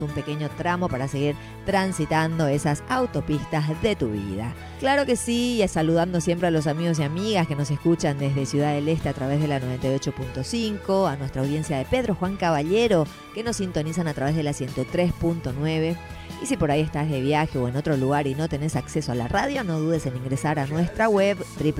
un pequeño tramo para seguir transitando esas autopistas de tu vida. Claro que sí, y saludando siempre a los amigos y amigas que nos escuchan desde Ciudad del Este a través de la 98.5, a nuestra audiencia de Pedro Juan Caballero, que nos sintonizan a través de la 103.9. Y si por ahí estás de viaje o en otro lugar y no tenés acceso a la radio, no dudes en ingresar a nuestra web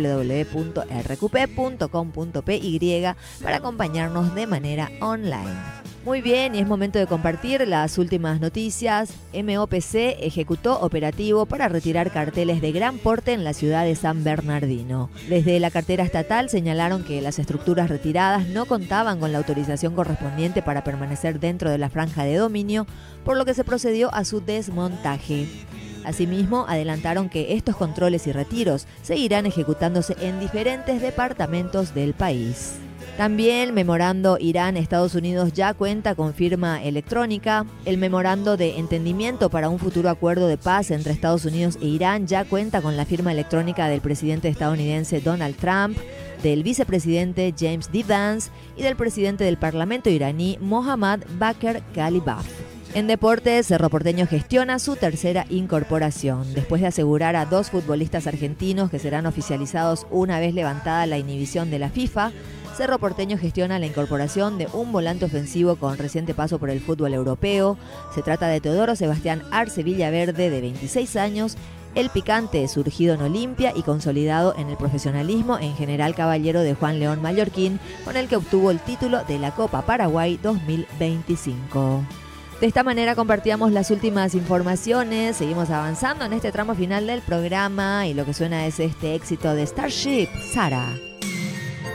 www.rqp.com.py para acompañarnos de manera online. Muy bien, y es momento de compartir las últimas noticias. MOPC ejecutó operativo para retirar carteles de gran porte en la ciudad de San Bernardino. Desde la cartera estatal señalaron que las estructuras retiradas no contaban con la autorización correspondiente para permanecer dentro de la franja de dominio, por lo que se procedió a su desmontaje. Asimismo, adelantaron que estos controles y retiros seguirán ejecutándose en diferentes departamentos del país. También memorando Irán-Estados Unidos ya cuenta con firma electrónica. El memorando de entendimiento para un futuro acuerdo de paz entre Estados Unidos e Irán ya cuenta con la firma electrónica del presidente estadounidense Donald Trump, del vicepresidente James D. Vance y del presidente del Parlamento iraní Mohammad Bakr Kalibaf. En deportes, Cerro Porteño gestiona su tercera incorporación. Después de asegurar a 2 futbolistas argentinos que serán oficializados una vez levantada la inhibición de la FIFA, Cerro Porteño gestiona la incorporación de un volante ofensivo con reciente paso por el fútbol europeo. Se trata de Teodoro Sebastián Arce Villaverde, de 26 años, el picante surgido en Olimpia y consolidado en el profesionalismo en General Caballero de Juan León Mallorquín, con el que obtuvo el título de la Copa Paraguay 2025. De esta manera compartíamos las últimas informaciones, seguimos avanzando en este tramo final del programa y lo que suena es este éxito de Starship, Sara.